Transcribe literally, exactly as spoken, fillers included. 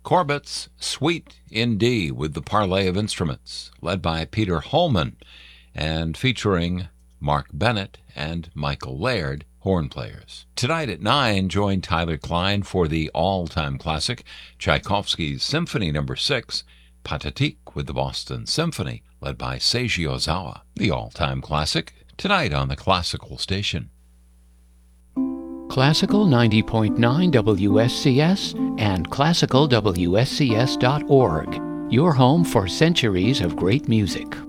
Corbett's Suite in D with the Parley of Instruments, led by Peter Holman and featuring Mark Bennett and Michael Laird, horn players. Tonight at nine, join Tyler Klein for the all-time classic, Tchaikovsky's Symphony Number six, Patatik with the Boston Symphony, led by Seiji Ozawa. The all-time classic, tonight on the Classical Station. Classical ninety point nine W S C S and classical W S C S dot org, your home for centuries of great music.